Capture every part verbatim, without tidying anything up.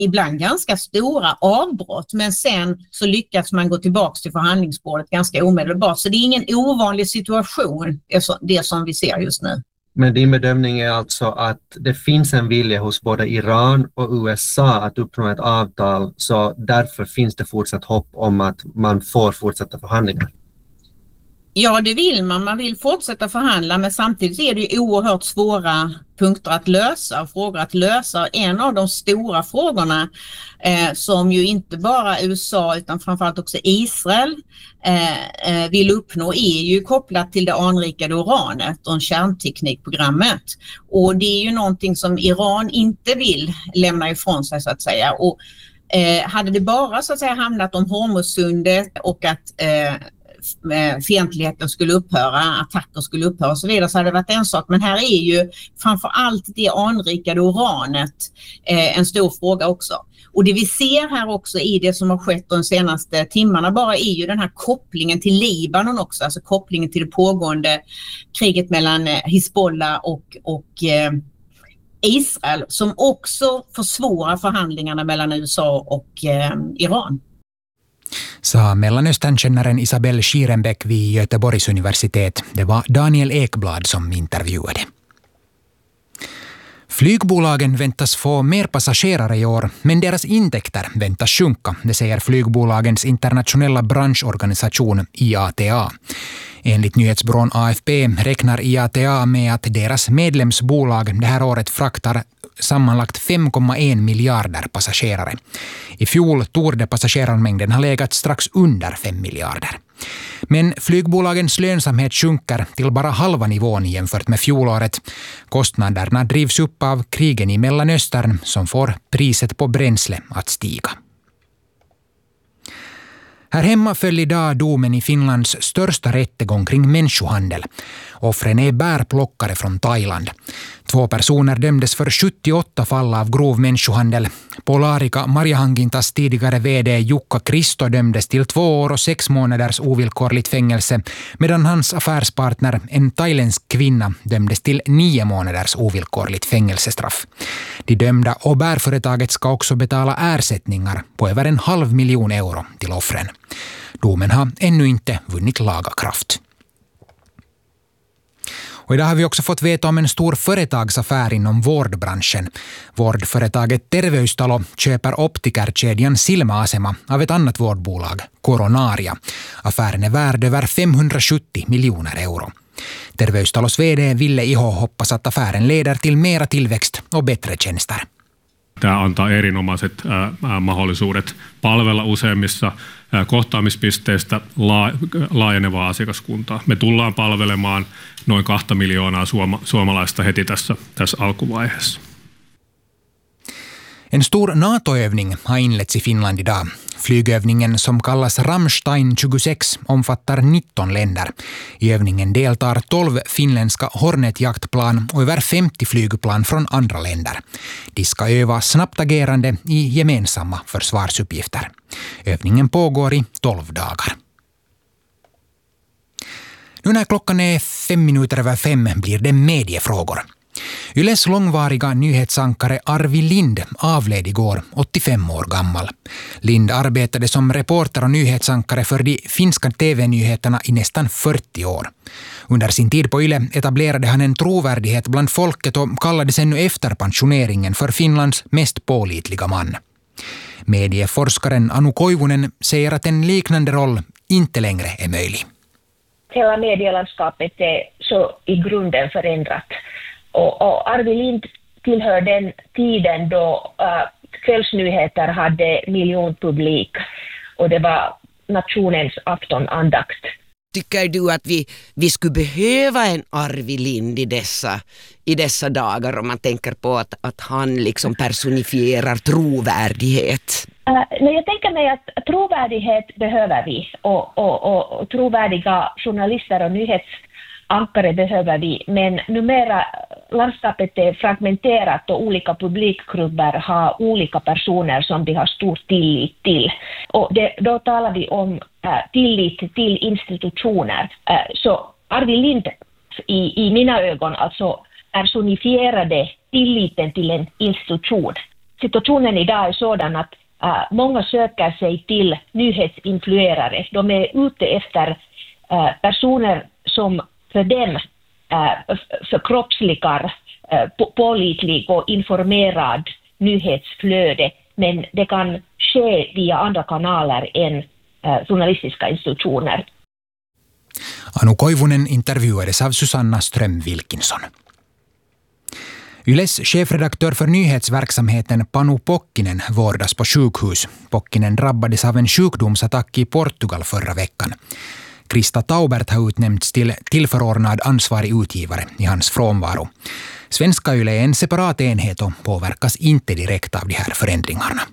ibland ganska stora avbrott, men sen så lyckas man gå tillbaka till förhandlingsbordet ganska omedelbart. Så det är ingen ovanlig situation, det som vi ser just nu. Men din bedömning är alltså att det finns en vilja hos både Iran och U S A att uppnå ett avtal, så därför finns det fortsatt hopp om att man får fortsätta förhandlingar? Ja, det vill man. Man vill fortsätta förhandla, men samtidigt är det ju oerhört svåra punkter att lösa, frågor att lösa. En av de stora frågorna eh, som ju inte bara U S A utan framförallt också Israel eh, vill uppnå är ju kopplat till det anrikade uranet och kärnteknikprogrammet. Och det är ju någonting som Iran inte vill lämna ifrån sig, så att säga. Och eh, hade det bara så att säga hamnat om Hormuzsundet och att eh, fientligheten skulle upphöra, attacker skulle upphöra och så vidare, så hade det varit en sak. Men här är ju framförallt det anrikade uranet eh, en stor fråga också. Och det vi ser här också i det som har skett de senaste timmarna bara är ju den här kopplingen till Libanon också, alltså kopplingen till det pågående kriget mellan eh, Hizbollah och, och eh, Israel, som också försvårar förhandlingarna mellan U S A och eh, Iran. Sa Mellanösternkännaren Isabelle Schierenbeck vid Göteborgs universitet. Det var Daniel Ekblad som intervjuade. Flygbolagen väntas få mer passagerare i år, men deras intäkter väntas sjunka, det säger flygbolagens internationella branschorganisation I A T A. Enligt nyhetsbyrån A F P räknar I A T A med att deras medlemsbolag det här året fraktar sammanlagt fem komma en miljarder passagerare. I fjol torde passagerarmängden ha legat strax under fem miljarder. Men flygbolagens lönsamhet sjunker till bara halva nivån jämfört med fjolåret. Kostnaderna drivs upp av krigen i Mellanöstern som får priset på bränsle att stiga. Här hemma föll idag domen i Finlands största rättegång kring människohandel. Offren är bärplockare från Thailand. Två personer dömdes för sjuttioåtta fall av grov människohandel. Polarika Marjahankintas tidigare vd Jukka Kristo dömdes till två år och sex månaders ovillkorligt fängelse, medan hans affärspartner, en thailändsk kvinna, dömdes till nio månaders ovillkorligt fängelsestraff. De dömda och bärföretaget ska också betala ersättningar på över en halv miljon euro till offren. Domen har ännu inte vunnit laga kraft. Och idag har vi också fått veta om en stor företagsaffär inom vårdbranschen. Vårdföretaget Terveystalo köper optikerkedjan Silmäasema av ett annat vårdbolag, Coronaria. Affären är värd över femhundrasjuttio miljoner euro. Terveystalos vd Ville Iho hoppas att affären leder till mera tillväxt och bättre tjänster. Tämä antaa erinomaiset ää, mahdollisuudet palvella useimmissa ää, kohtaamispisteistä laa, laajenevaa asiakaskuntaa. Me tullaan palvelemaan noin kahta miljoonaa suoma, suomalaista heti tässä, tässä alkuvaiheessa. En stor NATO-övning har inletts i Finland idag. Flygövningen som kallas Rammstein tjugosex omfattar nitton länder. I övningen deltar tolv finländska Hornet-jaktplan och över femtio flygplan från andra länder. De ska öva snabbt agerande i gemensamma försvarsuppgifter. Övningen pågår i tolv dagar. Nu när klockan är fem minuter över fem blir det mediefrågor. Yles långvariga nyhetsankare Arvi Lind avled igår, åttiofem år gammal. Lind arbetade som reporter och nyhetsankare för de finska tv-nyheterna i nästan fyrtio år. Under sin tid på Yle etablerade han en trovärdighet bland folket och kallades ännu efter pensioneringen för Finlands mest pålitliga man. Medieforskaren Anu Koivunen säger att en liknande roll inte längre är möjlig. Hela medielandskapet är så i grunden förändrat. Och, och Arvi Lind tillhör den tiden då uh, kvällsnyheter hade miljonpublik och det var nationens aftonandakt. Tycker du att vi, vi skulle behöva en Arvi Lind i dessa, i dessa dagar om man tänker på att, att han liksom personifierar trovärdighet? Uh, nej, jag tänker mig att trovärdighet behöver vi och, och, och, och trovärdiga journalister och nyhetsankare behöver vi, men numera landskapet är fragmenterat och olika publikgrupper har olika personer som de har stor tillit till. Och det, då talar vi om äh, tillit till institutioner. Äh, så Arvi Lind i, i mina ögon alltså personifierade tilliten till en institution. situationen idag är sådan att uh, många söker sig till nyhetsinfluerare. De är ute efter uh, personer som för dem uh, förkroppsligar uh, pålitlig och informerad nyhetsflöde, men det kan ske via andra kanaler än uh, journalistiska institutioner. Anu Koivunen intervjuades av Susanna Ström-Wilkinson. Yles chefredaktör för nyhetsverksamheten Panu Pokkinen vårdas på sjukhus. Pokkinen drabbades av en sjukdomsattack i Portugal förra veckan. Krista Taubert har utnämnts till tillförordnad ansvarig utgivare i hans frånvaro. Svenska Yle är en separat enhet och påverkas inte direkt av de här förändringarna.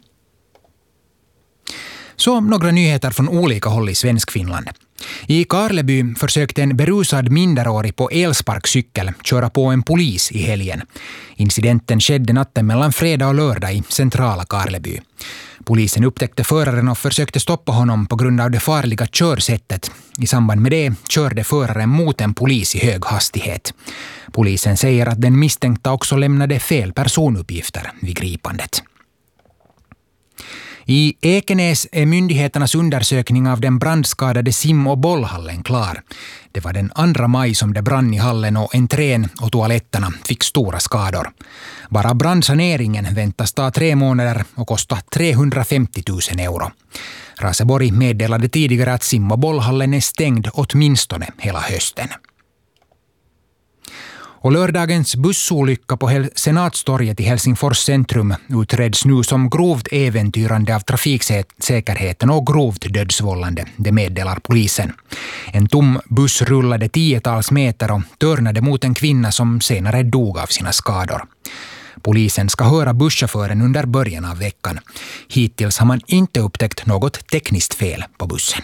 Så några nyheter från olika håll i Svenskfinland. I Karleby försökte en berusad minderårig på elsparkcykel köra på en polis i helgen. Incidenten skedde natten mellan fredag och lördag i centrala Karleby. Polisen upptäckte föraren och försökte stoppa honom på grund av det farliga körsättet. I samband med det körde föraren mot en polis i hög hastighet. Polisen säger att den misstänkta också lämnade fel personuppgifter vid gripandet. I Ekenäs är myndigheternas undersökning av den brandskadade sim- och bollhallen klar. Det var den andra maj som det brann i hallen och entrén och toaletterna fick stora skador. Bara brandsaneringen väntas ta tre månader och kosta trehundrafemtio tusen euro. Raseborg meddelade tidigare att sim- och bollhallen är stängd åtminstone hela hösten. Och lördagens bussolycka på Senatstorget i Helsingfors centrum utreds nu som grovt äventyrande av trafiksäkerheten och grovt dödsvållande, det meddelar polisen. En tom buss rullade tiotals meter och törnade mot en kvinna som senare dog av sina skador. Polisen ska höra busschauffören under början av veckan. Hittills har man inte upptäckt något tekniskt fel på bussen.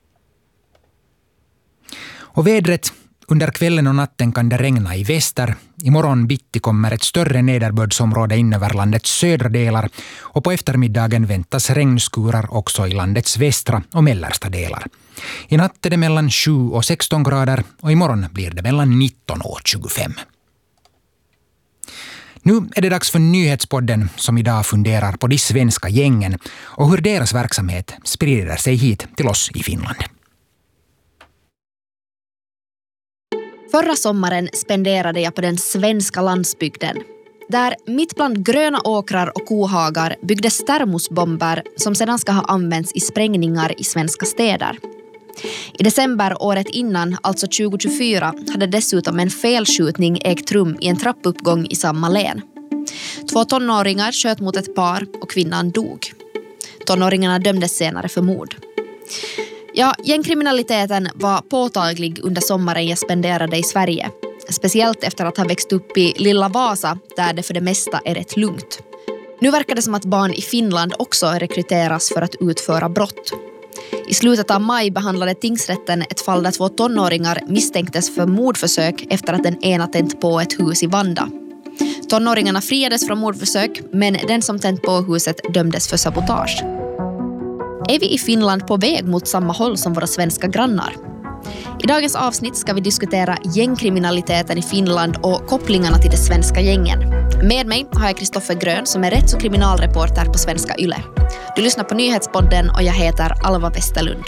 Och vädret. Under kvällen och natten kan det regna i väster. Imorgon bitti kommer ett större nederbördsområde in över landets södra delar och på eftermiddagen väntas regnskurar också i landets västra och mellersta delar. I natt är det mellan sju och sexton grader och imorgon blir det mellan nitton och tjugofem. Nu är det dags för nyhetspodden som idag funderar på de svenska gängen och hur deras verksamhet sprider sig hit till oss i Finland. Förra sommaren spenderade jag på den svenska landsbygden. Där mitt bland gröna åkrar och kohagar byggdes termosbomber som sedan ska ha använts i sprängningar i svenska städer. I december året innan, alltså tjugo tjugofyra, hade dessutom en felskjutning ägt rum i en trappuppgång i samma län. Två tonåringar sköt mot ett par och kvinnan dog. Tonåringarna dömdes senare för mord. Ja, gängkriminaliteten var påtaglig under sommaren jag spenderade i Sverige. Speciellt efter att ha växt upp i Lilla Vasa, där det för det mesta är rätt lugnt. Nu verkar det som att barn i Finland också rekryteras för att utföra brott. I slutet av maj behandlade tingsrätten ett fall där två tonåringar misstänktes för mordförsök efter att den ena tänt på ett hus i Vanda. Tonåringarna friades från mordförsök, men den som tänt på huset dömdes för sabotage. Är vi i Finland på väg mot samma håll som våra svenska grannar? I dagens avsnitt ska vi diskutera gängkriminaliteten i Finland och kopplingarna till de svenska gängen. Med mig har jag Kristoffer Grön som är rätts- och kriminalreporter på Svenska Yle. Du lyssnar på Nyhetspodden och jag heter Alva Westerlund.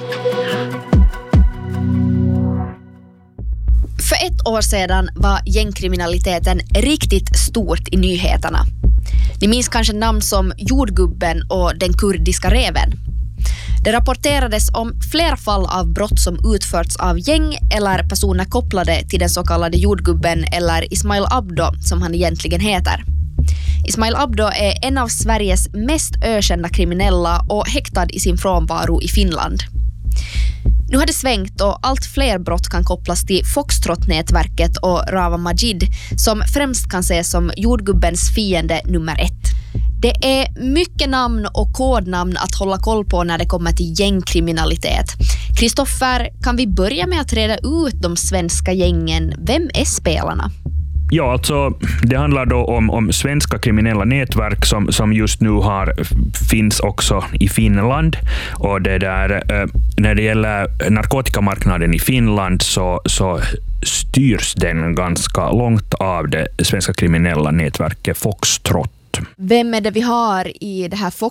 För ett år sedan var gängkriminaliteten riktigt stort i nyheterna. Ni minns kanske namn som Jordgubben och den kurdiska reven. Det rapporterades om flera fall av brott som utförts av gäng eller personer kopplade till den så kallade Jordgubben eller Ismail Abdo som han egentligen heter. Ismail Abdo är en av Sveriges mest ökända kriminella och häktad i sin frånvaro i Finland. Nu har det svängt och allt fler brott kan kopplas till Foxtrot-nätverket och Rawa Majid som främst kan ses som jordgubbens fiende nummer ett. Det är mycket namn och kodnamn att hålla koll på när det kommer till gängkriminalitet. Kristoffer, kan vi börja med att reda ut de svenska gängen? Vem är spelarna? Ja, alltså det handlar då om, om svenska kriminella nätverk som, som just nu har, finns också i Finland. Och det där, eh, när det gäller narkotikamarknaden i Finland så, så styrs den ganska långt av det svenska kriminella nätverket Foxtrot. Vem är det vi har i det här